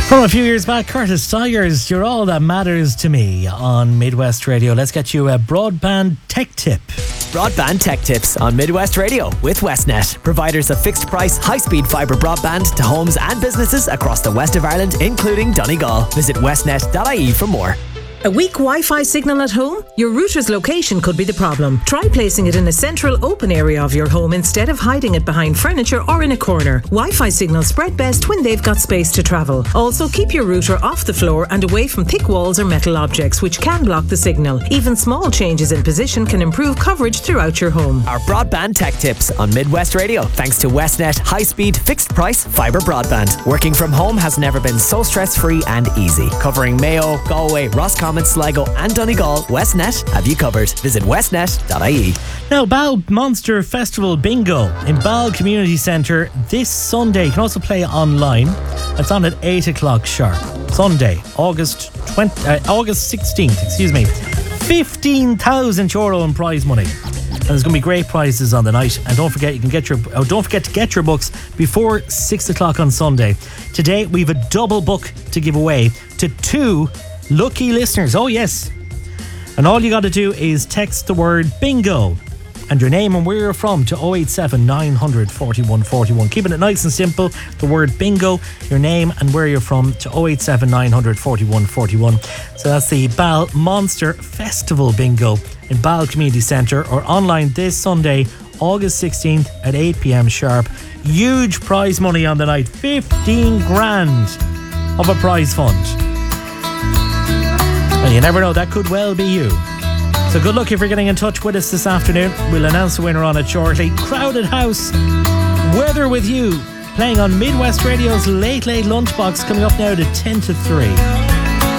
From a few years back, Curtis Tigers, you're all that matters to me on Midwest Radio. Let's get you a broadband tech tip. Broadband tech tips on Midwest Radio with Westnet, providers of fixed price, high-speed fibre broadband to homes and businesses across the west of Ireland, including Donegal. Visit westnet.ie for more. A weak Wi-Fi signal at home? Your router's location could be the problem. Try placing it in a central open area of your home instead of hiding it behind furniture or in a corner. Wi-Fi signals spread best when they've got space to travel. Also, keep your router off the floor and away from thick walls or metal objects which can block the signal. Even small changes in position can improve coverage throughout your home. Our broadband tech tips on Midwest Radio, thanks to Westnet high-speed, fixed-price fibre broadband. Working from home has never been so stress-free and easy. Covering Mayo, Galway, Roscommon, Sligo and Donegal, Westnet have you covered. Visit westnet.ie. Now, Bal Monster Festival Bingo in Bal Community Centre this Sunday. You can also play online. It's on at 8 o'clock sharp. Sunday, August 16th, €15,000 in prize money. And there's going to be great prizes on the night. And don't forget to get your books before 6 o'clock on Sunday. Today, we've a double book to give away to 2 lucky listeners. Oh yes. And all you got to do is text the word bingo and your name and where you're from to 087 900 41 41. Keeping it nice and simple. The word bingo, your name and where you're from to 087 900 41 41. So that's the Bal Monster Festival Bingo in Bal Community Centre, or online this Sunday, August 16th at 8 p.m. sharp. Huge prize money on the night. 15 grand of a prize fund. And you never know, that could well be you. So good luck if you're getting in touch with us this afternoon. We'll announce the winner on it shortly. Crowded House, Weather With You, playing on Midwest Radio's Late Late Lunchbox, coming up now to 10 to 3.